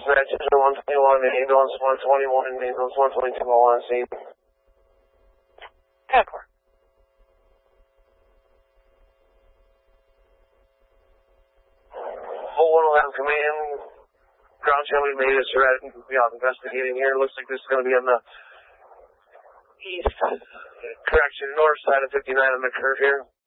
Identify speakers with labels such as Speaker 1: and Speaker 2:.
Speaker 1: Dispatch 121, ambulance 121, ambulance 122 on scene.
Speaker 2: 10-4.
Speaker 1: Full 111 command. Ground channel we made is right. We are investigating here. Looks like this is going to be on the east, correction, north side of 59 on the curve here.